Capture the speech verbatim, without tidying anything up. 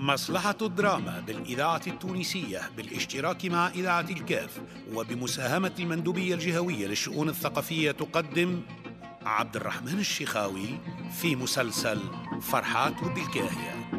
مصلحة الدراما بالإذاعة التونسية بالاشتراك مع إذاعة الكاف وبمساهمة المندوبية الجهوية للشؤون الثقافية تقدم عبد الرحمن الشيخاوي في مسلسل فرحات ود الكاهية.